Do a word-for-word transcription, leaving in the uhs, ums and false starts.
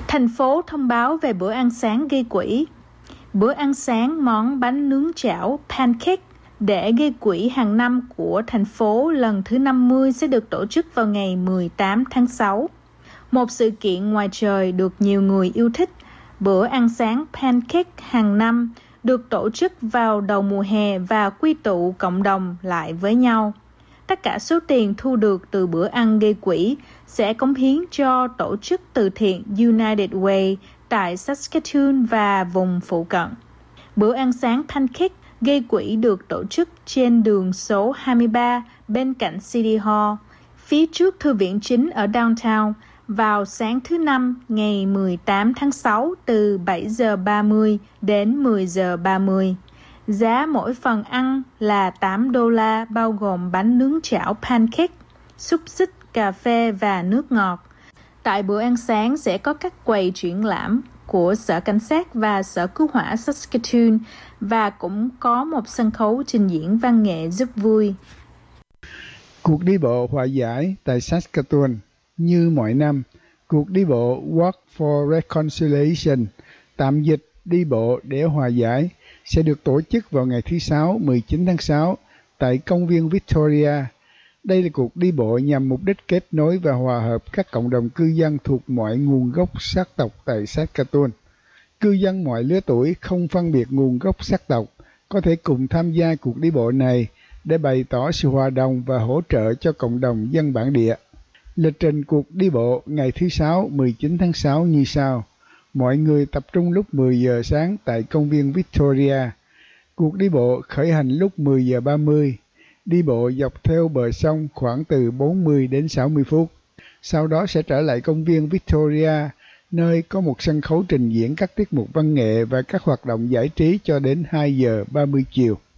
Thành phố thông báo về bữa ăn sáng gây quỹ. Bữa ăn sáng món bánh nướng chảo pancake để gây quỹ hàng năm của thành phố lần thứ năm mươi sẽ được tổ chức vào ngày mười tám tháng sáu. Một sự kiện ngoài trời được nhiều người yêu thích. Bữa ăn sáng pancake hàng năm được tổ chức vào đầu mùa hè và quy tụ cộng đồng lại với nhau. Tất cả số tiền thu được từ bữa ăn gây quỹ sẽ cống hiến cho tổ chức từ thiện United Way tại Saskatoon và vùng phụ cận. Bữa ăn sáng pancake gây quỹ được tổ chức trên đường số hai mươi ba bên cạnh City Hall, phía trước thư viện chính ở downtown, vào sáng thứ Năm ngày mười tám tháng sáu từ bảy giờ ba mươi đến mười giờ ba mươi. Giá mỗi phần ăn là tám đô la bao gồm bánh nướng chảo pancake, xúc xích, cà phê và nước ngọt. Tại bữa ăn sáng sẽ có các quầy triển lãm của Sở Cảnh sát và Sở Cứu hỏa Saskatoon và cũng có một sân khấu trình diễn văn nghệ giúp vui. Cuộc đi bộ hòa giải tại Saskatoon. Như mọi năm, cuộc đi bộ Walk for Reconciliation, tạm dịch đi bộ để hòa giải, sẽ được tổ chức vào ngày thứ Sáu mười chín tháng sáu tại công viên Victoria. Đây là cuộc đi bộ nhằm mục đích kết nối và hòa hợp các cộng đồng cư dân thuộc mọi nguồn gốc sắc tộc tại Saskatoon. Cư dân mọi lứa tuổi không phân biệt nguồn gốc sắc tộc có thể cùng tham gia cuộc đi bộ này để bày tỏ sự hòa đồng và hỗ trợ cho cộng đồng dân bản địa. Lịch trình cuộc đi bộ ngày thứ Sáu mười chín tháng sáu như sau. Mọi người tập trung lúc mười giờ sáng tại công viên Victoria. Cuộc đi bộ khởi hành lúc mười giờ ba mươi. Đi bộ dọc theo bờ sông khoảng từ bốn mươi đến sáu mươi phút. Sau đó sẽ trở lại công viên Victoria, nơi có một sân khấu trình diễn các tiết mục văn nghệ và các hoạt động giải trí cho đến hai giờ ba mươi chiều.